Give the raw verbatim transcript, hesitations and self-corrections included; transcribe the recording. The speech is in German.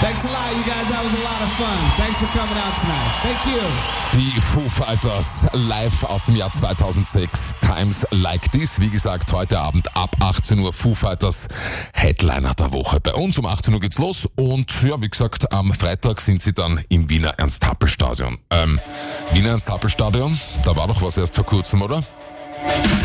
Thanks a lot, you guys. That was a lot of fun. Thanks for coming out tonight. Thank you. Die Foo Fighters live aus dem Jahr zweitausendsechs. Times Like This. Wie gesagt, heute Abend ab achtzehn Uhr Foo Fighters Headliner der Woche. Bei uns um achtzehn Uhr geht's los und ja, wie gesagt, am Freitag sind sie dann im Wiener Ernst-Happel-Stadion. Ähm, Wiener Ernst-Happel-Stadion, da war doch was erst vor kurzem, oder?